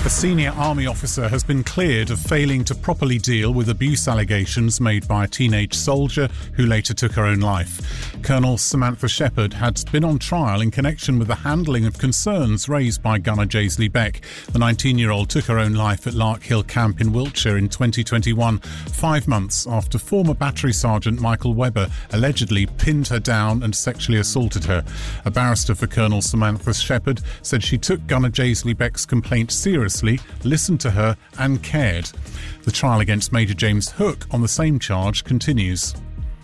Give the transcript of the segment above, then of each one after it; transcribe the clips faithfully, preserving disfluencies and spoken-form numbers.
A senior army officer has been cleared of failing to properly deal with abuse allegations made by a teenage soldier who later took her own life. Colonel Samantha Shepherd had been on trial in connection with the handling of concerns raised by gunner Jaisley Beck. The nineteen-year-old took her own life at Lark Hill Camp in Wiltshire in twenty twenty-one, five months after former Battery Sergeant Michael Webber allegedly pinned her down and sexually assaulted her. A barrister for Colonel Samantha Shepherd said she took gunner Jaisley Beck's complaint seriously, listened to her and cared. The trial against Major James Hook on the same charge continues.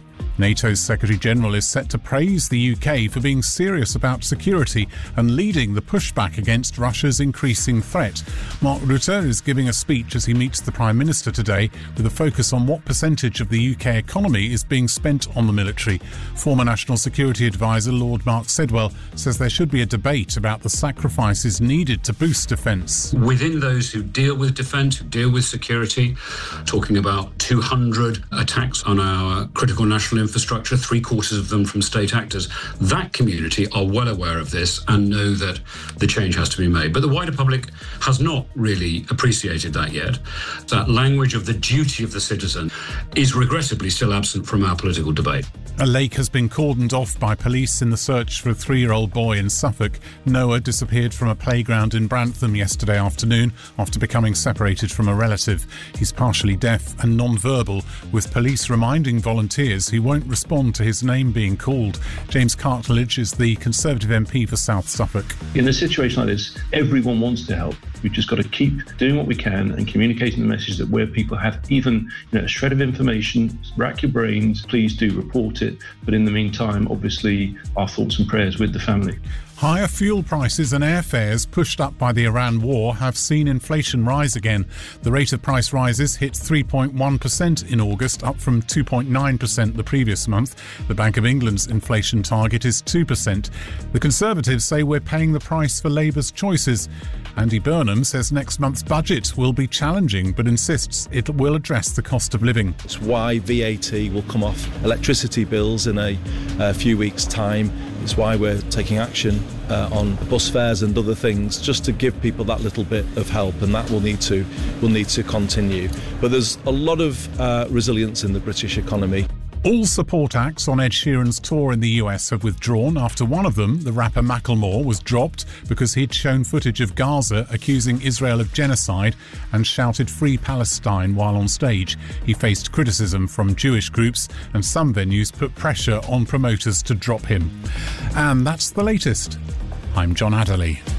NATO's Secretary-General is set to praise the U K for being serious about security and leading the pushback against Russia's increasing threat. Mark Rutte is giving a speech as he meets the Prime Minister today with a focus on what percentage of the U K economy is being spent on the military. Former National Security Advisor Lord Mark Sedwell says there should be a debate about the sacrifices needed to boost defence. Within those who deal with defence, who deal with security, talking about two hundred attacks on our critical national infrastructure, three quarters of them from state actors. That community are well aware of this and know that the change has to be made. But the wider public has not really appreciated that yet. That language of the duty of the citizen is regrettably still absent from our political debate. A lake has been cordoned off by police in the search for a three-year-old boy in Suffolk. Noah disappeared from a playground in Brantham yesterday afternoon after becoming separated from a relative. He's partially deaf and non-verbal, with police reminding volunteers he won't respond to his name being called. James Cartledge is the Conservative M P for South Suffolk. In a situation like this, everyone wants to help. We've just got to keep doing what we can and communicating the message that where people have even you know, a shred of information, rack your brains, please do report it. But in the meantime, obviously, our thoughts and prayers with the family. Higher fuel prices and airfares pushed up by the Iran war have seen inflation rise again. The rate of price rises hit three point one percent in August, up from two point nine percent the previous month. The Bank of England's inflation target is two percent. The Conservatives say we're paying the price for Labour's choices. Andy Burnham says next month's budget will be challenging, but insists it will address the cost of living. It's why V A T will come off electricity bills in a, a few weeks' time. It's why we're taking action uh, on bus fares and other things, just to give people that little bit of help, and that will need to will need to continue. But there's a lot of uh, resilience in the British economy. All support acts on Ed Sheeran's tour in the U S have withdrawn after one of them, the rapper Macklemore, was dropped because he'd shown footage of Gaza accusing Israel of genocide and shouted Free Palestine while on stage. He faced criticism from Jewish groups, and some venues put pressure on promoters to drop him. And that's the latest. I'm John Adderley.